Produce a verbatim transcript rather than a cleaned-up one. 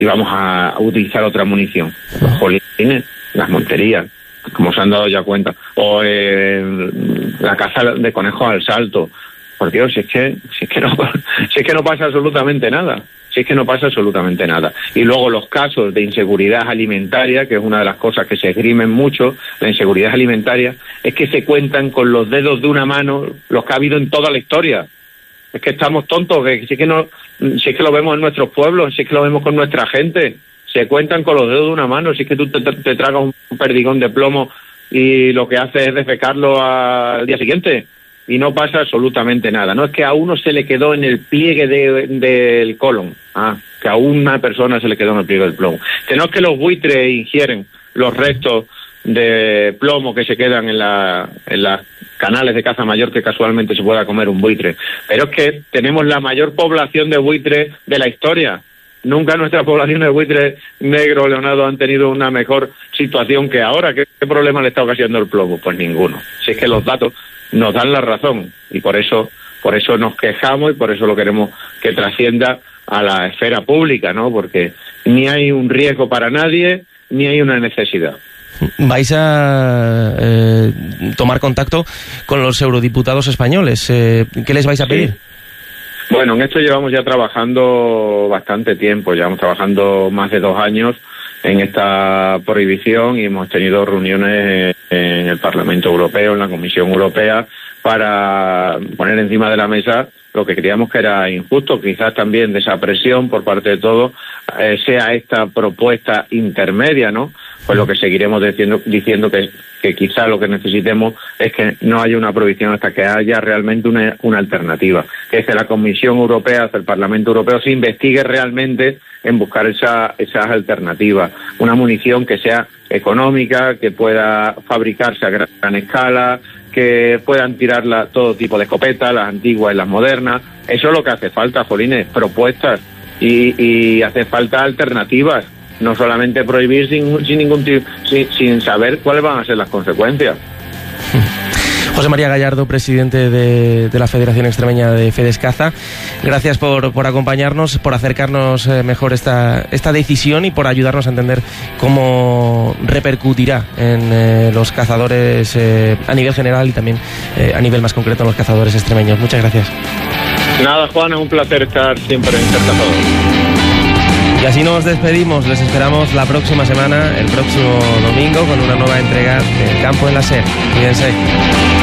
y vamos a utilizar otra munición. Los jolines, las monterías, como se han dado ya cuenta, o eh, la caza de conejos al salto. Por Dios, si es que, si es que no, si es que no pasa absolutamente nada. Si es que no pasa absolutamente nada. Y luego los casos de inseguridad alimentaria, que es una de las cosas que se esgrimen mucho, la inseguridad alimentaria, es que se cuentan con los dedos de una mano los que ha habido en toda la historia. Es que estamos tontos, que si es que no, si es que lo vemos en nuestros pueblos, si es que lo vemos con nuestra gente, se cuentan con los dedos de una mano, si es que tú te, te, te tragas un perdigón de plomo y lo que haces es defecarlo al día siguiente. Y no pasa absolutamente nada. No es que a uno se le quedó en el pliegue de, del colon, ah, que a una persona se le quedó en el pliegue del plomo. Que no es que los buitres ingieren los restos de plomo que se quedan en la en las canales de caza mayor que casualmente se pueda comer un buitre. Pero es que tenemos la mayor población de buitres de la historia. Nunca nuestra población de buitres negros leonados han tenido una mejor situación que ahora. ¿Qué, qué problema le está ocasionando el plomo? Pues ninguno. Si es que los datos nos dan la razón y por eso por eso nos quejamos y por eso lo queremos que trascienda a la esfera pública, ¿no? Porque ni hay un riesgo para nadie ni hay una necesidad. ¿Vais a eh, tomar contacto con los eurodiputados españoles? Eh, ¿Qué les vais a pedir? Sí. Bueno, en esto llevamos ya trabajando bastante tiempo, llevamos trabajando más de dos años en esta prohibición y hemos tenido reuniones en el Parlamento Europeo, en la Comisión Europea, para poner encima de la mesa lo que creíamos que era injusto, quizás también de esa presión por parte de todos, eh, sea esta propuesta intermedia, ¿no? Pues lo que seguiremos diciendo, diciendo que, que quizás lo que necesitemos es que no haya una prohibición hasta que haya realmente una, una alternativa, que es que la Comisión Europea, el Parlamento Europeo, se investigue realmente en buscar esa, esas alternativas, una munición que sea económica, que pueda fabricarse a gran, gran escala, que puedan tirarla todo tipo de escopetas, las antiguas y las modernas. Eso es lo que hace falta, jolines, propuestas y, y hace falta alternativas, no solamente prohibir sin, sin ningún tipo, sin, sin saber cuáles van a ser las consecuencias. José María Gallardo, presidente de, de la Federación Extremeña de Fedescaza, gracias por, por acompañarnos, por acercarnos eh, mejor esta, esta decisión y por ayudarnos a entender cómo repercutirá en eh, los cazadores eh, a nivel general y también eh, a nivel más concreto en los cazadores extremeños. Muchas gracias. Nada, Juan, es un placer estar siempre en Cerca Todo. Y así nos despedimos, les esperamos la próxima semana, el próximo domingo, con una nueva entrega del Campo en la Ser. Cuídense.